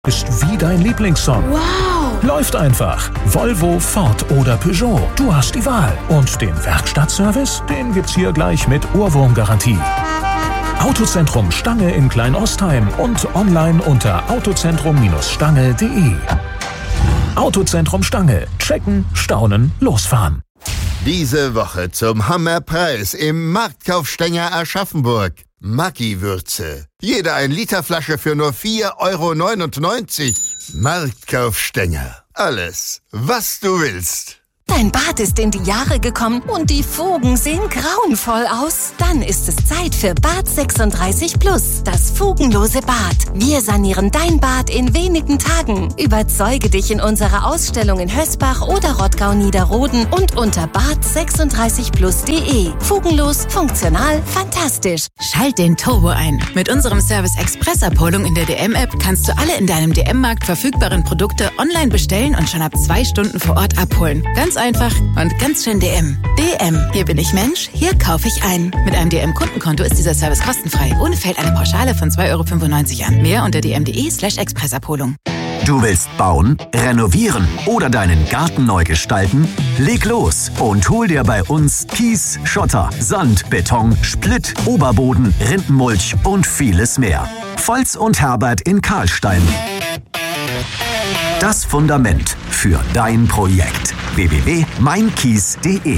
ist wie dein Lieblingssong. Wow! Läuft einfach. Volvo, Ford oder Peugeot. Du hast die Wahl. Und den Werkstattservice, den gibt's hier gleich mit Ohrwurmgarantie. Autozentrum Stange in Kleinostheim und online unter autozentrum-stange.de. Autozentrum Stange. Checken, staunen, losfahren. Diese Woche zum Hammerpreis im Marktkauf Aschaffenburg. Maggi-Würze. Jede 1-Liter-Flasche für nur 4,99 €. Marktkauf Stenger. Alles, was du willst. Dein Bad ist in die Jahre gekommen und die Fugen sehen grauenvoll aus? Dann ist es Zeit für Bad 36 Plus, das fugenlose Bad. Wir sanieren dein Bad in wenigen Tagen. Überzeuge dich in unserer Ausstellung in Hösbach oder Rottgau-Niederroden und unter bad36plus.de. Fugenlos, funktional, fantastisch. Schalt den Turbo ein. Mit unserem Service Express-Abholung in der DM-App kannst du alle in deinem DM-Markt verfügbaren Produkte online bestellen und schon ab 2 Stunden vor Ort abholen. Ganz einfach und ganz schön DM. DM. Hier bin ich Mensch, hier kaufe ich ein. Mit einem DM-Kundenkonto ist dieser Service kostenfrei. Ohne fällt eine Pauschale von 2,95 € an. Mehr unter dm.de/Expressabholung. Du willst bauen, renovieren oder deinen Garten neu gestalten? Leg los und hol dir bei uns Kies, Schotter, Sand, Beton, Splitt, Oberboden, Rindenmulch und vieles mehr. Volz und Herbert in Karlstein. Das Fundament für dein Projekt. www.meinkies.de.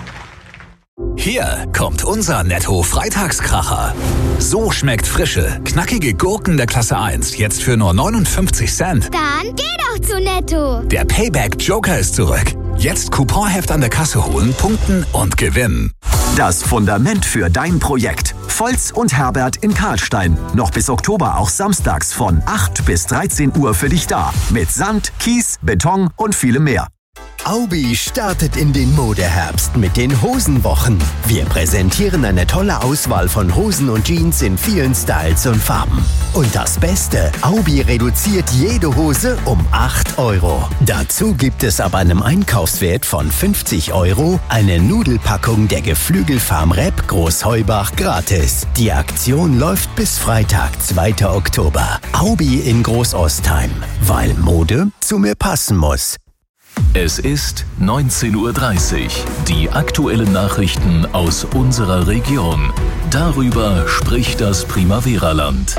Hier kommt unser Netto-Freitagskracher. So schmeckt frische, knackige Gurken der Klasse 1 jetzt für nur 59 Cent. Dann geh doch zu Netto. Der Payback-Joker ist zurück. Jetzt Couponheft an der Kasse holen, punkten und gewinnen. Das Fundament für dein Projekt. Volz und Herbert in Karlstein. Noch bis Oktober auch samstags von 8 bis 13 Uhr für dich da. Mit Sand, Kies, Beton und vielem mehr. Aubi startet in den Modeherbst mit den Hosenwochen. Wir präsentieren eine tolle Auswahl von Hosen und Jeans in vielen Styles und Farben. Und das Beste, Aubi reduziert jede Hose um 8 €. Dazu gibt es ab einem Einkaufswert von 50 € eine Nudelpackung der Geflügelfarm Repp Großheubach gratis. Die Aktion läuft bis Freitag, 2. Oktober. Aubi in Großostheim, weil Mode zu mir passen muss. Es ist 19:30 Uhr. Die aktuellen Nachrichten aus unserer Region. Darüber spricht das Primavera-Land.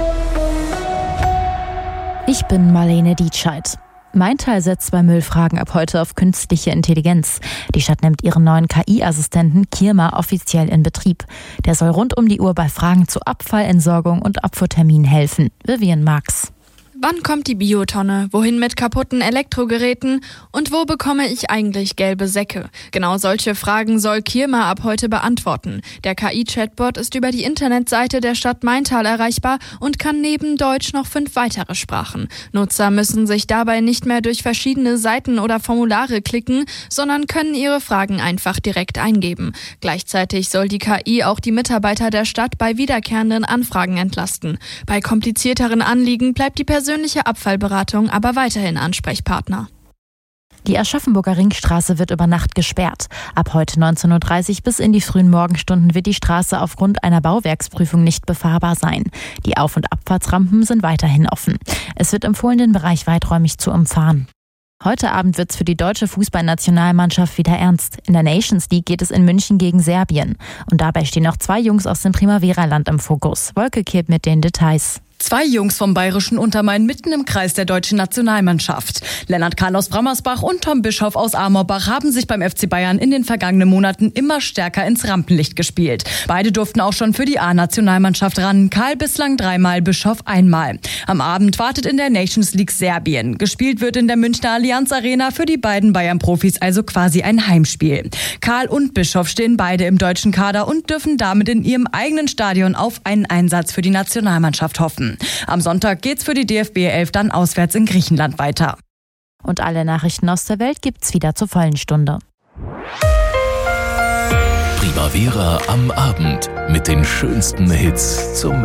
Ich bin Marlene Dietscheid. Maintal setzt bei Müllfragen ab heute auf künstliche Intelligenz. Die Stadt nimmt ihren neuen KI-Assistenten Kirma offiziell in Betrieb. Der soll rund um die Uhr bei Fragen zu Abfallentsorgung und Abfuhrtermin helfen. Vivian Marx. Wann kommt die Biotonne? Wohin mit kaputten Elektrogeräten? Und wo bekomme ich eigentlich gelbe Säcke? Genau solche Fragen soll Kirma ab heute beantworten. Der KI-Chatbot ist über die Internetseite der Stadt Maintal erreichbar und kann neben Deutsch noch 5 weitere Sprachen. Nutzer müssen sich dabei nicht mehr durch verschiedene Seiten oder Formulare klicken, sondern können ihre Fragen einfach direkt eingeben. Gleichzeitig soll die KI auch die Mitarbeiter der Stadt bei wiederkehrenden Anfragen entlasten. Bei komplizierteren Anliegen bleibt die persönliche Abfallberatung aber weiterhin Ansprechpartner. Die Aschaffenburger Ringstraße wird über Nacht gesperrt. Ab heute 19:30 Uhr bis in die frühen Morgenstunden wird die Straße aufgrund einer Bauwerksprüfung nicht befahrbar sein. Die Auf- und Abfahrtsrampen sind weiterhin offen. Es wird empfohlen, den Bereich weiträumig zu umfahren. Heute Abend wird's für die deutsche Fußballnationalmannschaft wieder ernst. In der Nations League geht es in München gegen Serbien. Und dabei stehen auch 2 Jungs aus dem Primavera-Land im Fokus. Wolke Kipp mit den Details. 2 Jungs vom bayerischen Untermain mitten im Kreis der deutschen Nationalmannschaft. Lennart Kahn aus Brammersbach und Tom Bischoff aus Amorbach haben sich beim FC Bayern in den vergangenen Monaten immer stärker ins Rampenlicht gespielt. Beide durften auch schon für die A-Nationalmannschaft ran. Karl bislang 3-mal, Bischoff 1-mal. Am Abend wartet in der Nations League Serbien. Gespielt wird in der Münchner Allianz Arena, für die beiden Bayern-Profis also quasi ein Heimspiel. Karl und Bischoff stehen beide im deutschen Kader und dürfen damit in ihrem eigenen Stadion auf einen Einsatz für die Nationalmannschaft hoffen. Am Sonntag geht's für die DFB 11 dann auswärts in Griechenland weiter. Und alle Nachrichten aus der Welt gibt's wieder zur vollen Stunde. Primavera am Abend mit den schönsten Hits zum